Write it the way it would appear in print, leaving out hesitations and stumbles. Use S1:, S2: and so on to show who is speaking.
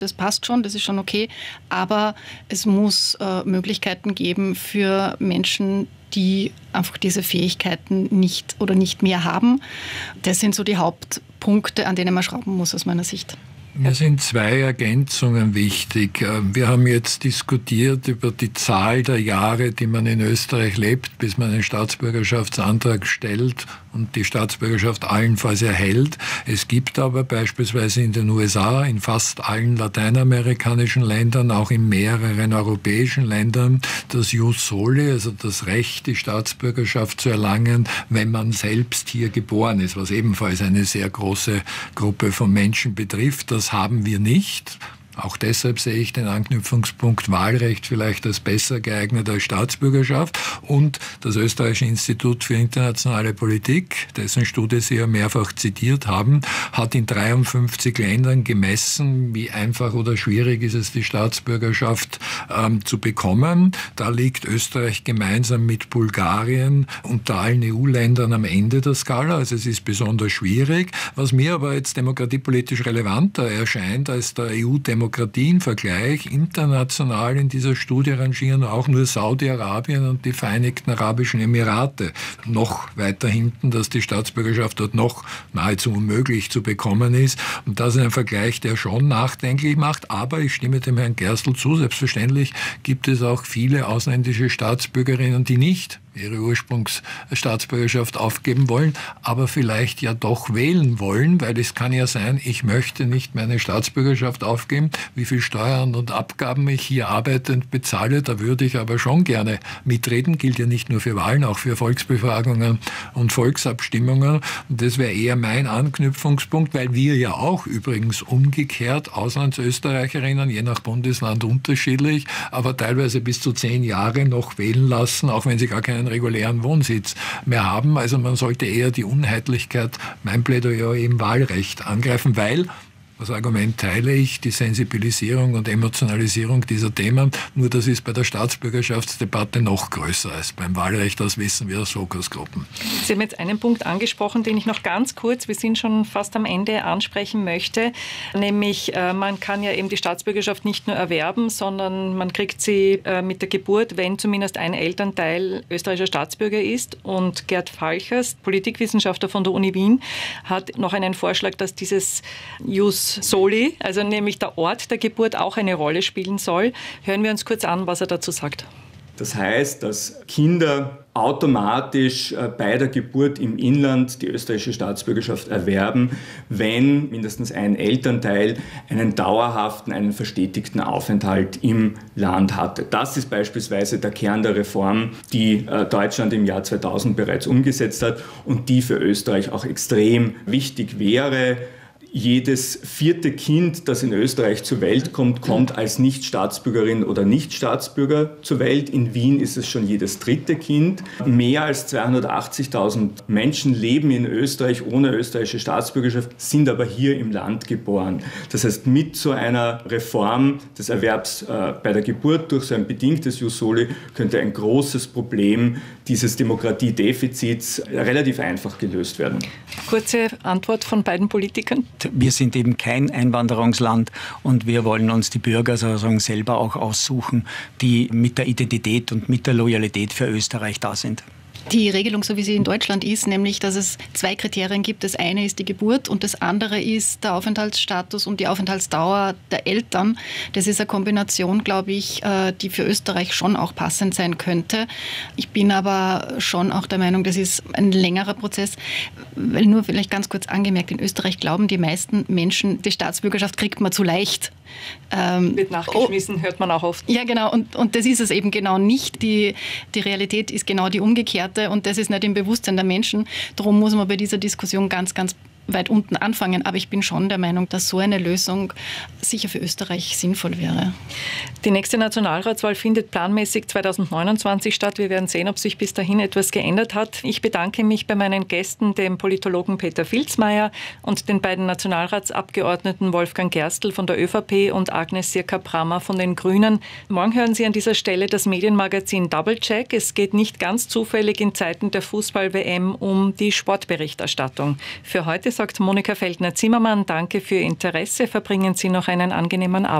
S1: Das passt schon, das ist schon okay. Aber es muss Möglichkeiten geben für Menschen, die einfach diese Fähigkeiten nicht mehr haben. Das sind so die Hauptpunkte, an denen man schrauben muss, aus meiner Sicht.
S2: Mir sind zwei Ergänzungen wichtig. Wir haben jetzt diskutiert über die Zahl der Jahre, die man in Österreich lebt, bis man einen Staatsbürgerschaftsantrag stellt und die Staatsbürgerschaft allenfalls erhält. Es gibt aber beispielsweise in den USA, in fast allen lateinamerikanischen Ländern, auch in mehreren europäischen Ländern, das Jus soli, also das Recht, die Staatsbürgerschaft zu erlangen, wenn man selbst hier geboren ist, was ebenfalls eine sehr große Gruppe von Menschen betrifft. Das haben wir nicht. Auch deshalb sehe ich den Anknüpfungspunkt Wahlrecht vielleicht als besser geeignet als Staatsbürgerschaft. Und das Österreichische Institut für internationale Politik, dessen Studie Sie ja mehrfach zitiert haben, hat in 53 Ländern gemessen, wie einfach oder schwierig ist es, die Staatsbürgerschaft zu bekommen. Da liegt Österreich gemeinsam mit Bulgarien unter allen EU-Ländern am Ende der Skala. Also es ist besonders schwierig. Was mir aber jetzt demokratiepolitisch relevanter erscheint als der EU-Demokratienvergleich, international in dieser Studie rangieren auch nur Saudi-Arabien und die Vereinigten Arabischen Emirate noch weiter hinten, dass die Staatsbürgerschaft dort noch nahezu unmöglich zu bekommen ist. Und das ist ein Vergleich, der schon nachdenklich macht. Aber ich stimme dem Herrn Gerstl zu, selbstverständlich gibt es auch viele ausländische Staatsbürgerinnen, die nicht ihre Ursprungsstaatsbürgerschaft aufgeben wollen, aber vielleicht ja doch wählen wollen, weil es kann ja sein, ich möchte nicht meine Staatsbürgerschaft aufgeben, wie viel Steuern und Abgaben ich hier arbeitend bezahle, da würde ich aber schon gerne mitreden, gilt ja nicht nur für Wahlen, auch für Volksbefragungen und Volksabstimmungen. Und das wäre eher mein Anknüpfungspunkt, weil wir ja auch übrigens umgekehrt Auslandsösterreicherinnen, je nach Bundesland unterschiedlich, aber teilweise bis zu 10 Jahre noch wählen lassen, auch wenn sie gar keinen regulären Wohnsitz mehr haben. Also man sollte eher die Uneinheitlichkeit, mein Plädoyer im Wahlrecht angreifen, weil, das Argument teile ich, die Sensibilisierung und Emotionalisierung dieser Themen, nur das ist bei der Staatsbürgerschaftsdebatte noch größer als beim Wahlrecht, das wissen wir aus Fokusgruppen.
S3: Sie haben jetzt einen Punkt angesprochen, den ich noch ganz kurz, wir sind schon fast am Ende, ansprechen möchte, nämlich man kann ja eben die Staatsbürgerschaft nicht nur erwerben, sondern man kriegt sie mit der Geburt, wenn zumindest ein Elternteil österreichischer Staatsbürger ist. Und Gerd Falchers, Politikwissenschaftler von der Uni Wien, hat noch einen Vorschlag, dass dieses Jus soli, also nämlich der Ort der Geburt, auch eine Rolle spielen soll. Hören wir uns kurz an, was er dazu sagt.
S4: Das heißt, dass Kinder automatisch bei der Geburt im Inland die österreichische Staatsbürgerschaft erwerben, wenn mindestens ein Elternteil einen dauerhaften, einen verstetigten Aufenthalt im Land hatte. Das ist beispielsweise der Kern der Reform, die Deutschland im Jahr 2000 bereits umgesetzt hat und die für Österreich auch extrem wichtig wäre. Jedes 4. Kind, das in Österreich zur Welt kommt, kommt als Nicht-Staatsbürgerin oder Nicht-Staatsbürger zur Welt. In Wien ist es schon jedes 3. Kind. Mehr als 280.000 Menschen leben in Österreich ohne österreichische Staatsbürgerschaft, sind aber hier im Land geboren. Das heißt, mit so einer Reform des Erwerbs bei der Geburt durch so ein bedingtes Jus soli könnte ein großes Problem dieses Demokratiedefizits relativ einfach gelöst werden.
S3: Kurze Antwort von beiden Politikern.
S5: Wir sind eben kein Einwanderungsland und wir wollen uns die Bürger sozusagen selber auch aussuchen, die mit der Identität und mit der Loyalität für Österreich da sind.
S1: Die Regelung, so wie sie in Deutschland ist, nämlich, dass es 2 Kriterien gibt. Das eine ist die Geburt und das andere ist der Aufenthaltsstatus und die Aufenthaltsdauer der Eltern. Das ist eine Kombination, glaube ich, die für Österreich schon auch passend sein könnte. Ich bin aber schon auch der Meinung, das ist ein längerer Prozess, weil nur vielleicht ganz kurz angemerkt, in Österreich glauben die meisten Menschen, die Staatsbürgerschaft kriegt man zu leicht.
S3: Wird nachgeschmissen, hört man auch oft.
S1: Ja, genau. Und das ist es eben genau nicht. Die Realität ist genau die umgekehrte und das ist nicht im Bewusstsein der Menschen. Darum muss man bei dieser Diskussion ganz, ganz weit unten anfangen. Aber ich bin schon der Meinung, dass so eine Lösung sicher für Österreich sinnvoll wäre.
S3: Die nächste Nationalratswahl findet planmäßig 2029 statt. Wir werden sehen, ob sich bis dahin etwas geändert hat. Ich bedanke mich bei meinen Gästen, dem Politologen Peter Filzmeier und den beiden Nationalratsabgeordneten Wolfgang Gerstl von der ÖVP und Agnes Sirka-Brammer von den Grünen. Morgen hören Sie an dieser Stelle das Medienmagazin Doublecheck. Es geht nicht ganz zufällig in Zeiten der Fußball-WM um die Sportberichterstattung. Für heute gesagt, Monika Feldner-Zimmermann, danke für Ihr Interesse. Verbringen Sie noch einen angenehmen Abend.